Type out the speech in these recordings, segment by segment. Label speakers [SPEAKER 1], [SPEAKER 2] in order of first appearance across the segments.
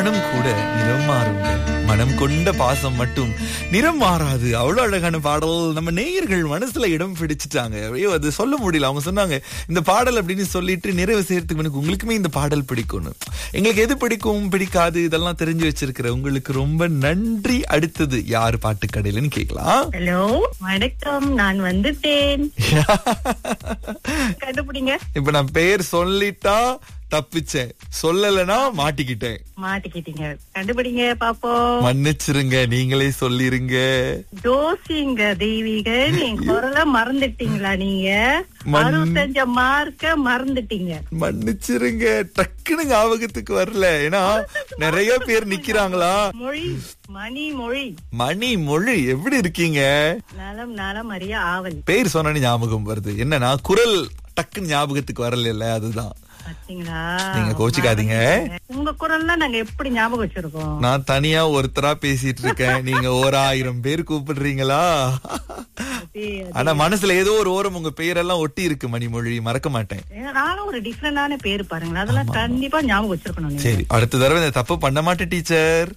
[SPEAKER 1] மனம் கூட நிறம் மாறுங்க, மனம் கொண்ட பாசம் மட்டும் நிறம் மாறாது. அவ்வளவு அழகான பாடல் நம்ம நேயர்கள் மனசுல இடம் பிடிச்சிட்டாங்க. ஐயோ, அது சொல்ல முடியல. அவங்க சொன்னாங்க இந்த பாடல் அப்படின்னு சொல்லிட்டு நிறைவு செய்யறதுக்கு முன்னுக்கு உங்களுக்குமே இந்த பாடல் பிடிக்கும்னு. எங்களுக்கு எது பிடிக்கும் பிடிக்காது இதெல்லாம் தெரிஞ்சு வச்சிருக்கிற உங்களுக்கு ரொம்ப நன்றி. அடுத்தது யாரு பாட்டு கடையிலன்னு கேட்கலாம்.
[SPEAKER 2] ஹலோ, வணக்கம். நான் வந்துட்டேன். கண்டுபிடிங்க.
[SPEAKER 1] இப்ப நான் பெயர் சொல்லிட்டா தப்பிச்சேன், சொல்லலனா மாட்டிக்கிட்டேன்.
[SPEAKER 2] மாட்டிக்கிட்டீங்க. கண்டுபிடிங்க பாப்போம்.
[SPEAKER 1] மன்னிச்சிருங்க, நீங்களே சொல்லிருங்க.
[SPEAKER 2] ஜோசிங்க தெய்வீகன். என் குரலை மறந்துட்டீங்களா நீங்க? 65 மார்க்க மறந்துட்டீங்க.
[SPEAKER 1] மன்னிச்சிருங்க, டக்குனு ஞாபகத்துக்கு வரல. ஏன்னா நிறைய பேர் நிக்கிறாங்களா.
[SPEAKER 2] மொழி மணிமொழி.
[SPEAKER 1] மணிமொழி, எப்படி இருக்கீங்க?
[SPEAKER 2] நலம் நலம் அறிய ஆவல்.
[SPEAKER 1] பேர் சொன்ன ஞாபகம் வருது. என்னன்னா குரல் டக்குன்னு ஞாபகத்துக்கு வரல, அதுதான்.
[SPEAKER 2] பாத்தீங்களா?
[SPEAKER 1] நீங்க கோச்சிக்காதீங்க.
[SPEAKER 2] உங்க குரல்லாம் நாங்க எப்படி ஞாபகம் வச்சிருக்கோம்?
[SPEAKER 1] நான் தனியா ஒருத்தரா பேசிட்டு இருக்கேன், நீங்க 1000 பேர் கூப்பிடுறீங்களா? ஆனா மனசுல ஏதோ ஒரு ஓரம் உங்க பேரெல்லாம் ஒட்டி இருக்கு. மணிமொழி, மறக்க மாட்டேன்.
[SPEAKER 2] நானும் ஒரு டிஃபரெண்டான பேரு பாருங்களா, அதெல்லாம் கண்டிப்பா ஞாபகம் வச்சிருக்கணும்.
[SPEAKER 1] சரி, அடுத்த தடவை இந்த தப்பு பண்ண மாட்டேன் டீச்சர்.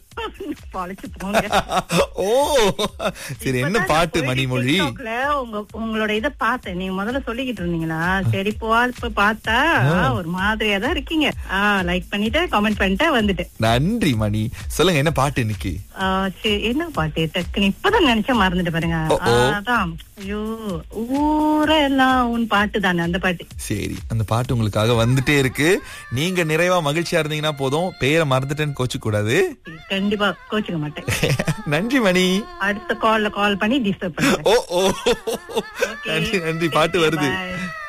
[SPEAKER 1] ஓ சரி, என்ன பாட்டு மணிமொழி?
[SPEAKER 2] உங்களோட இத பார்த்தேன், நீங்க முதல்ல சொல்லிக்கிட்டு இருந்தீங்களா, சரி இப்ப பார்த்தா ஒரு மாதிரியா தான் இருக்கீங்க. லைக் பண்ணிட்டு கமெண்ட் பண்ணிட்டு வந்துட்டேன்.
[SPEAKER 1] நன்றி மணி. சொல்லுங்க, என்ன பாட்டு இன்னைக்கு?
[SPEAKER 2] என்ன பாட்டு? டக்குன்னு இப்பதான் நினைச்சா மறந்துட்டு பாருங்க. அதான், ஐயோ, ஊரெல்லாம் உன் பாட்டு தானே, அந்த பாட்டு.
[SPEAKER 1] சரி, அந்த பாட்டு உங்களுக்காக வந்துட்டே இருக்கு. நீங்க நிறைவா மகிழ்ச்சியா இருந்தீங்கன்னா போதும். பேரை மறந்துட்டேன்னு கோச்சு கூடாது.
[SPEAKER 2] கண்டிப்பா கோச்சுக்க மாட்டேன்.
[SPEAKER 1] நன்றி மணி.
[SPEAKER 2] அடுத்த கால் பண்ணி டிஸ்டர்ப் பண்ணுங்க.
[SPEAKER 1] நன்றி நன்றி. பாட்டு வருது.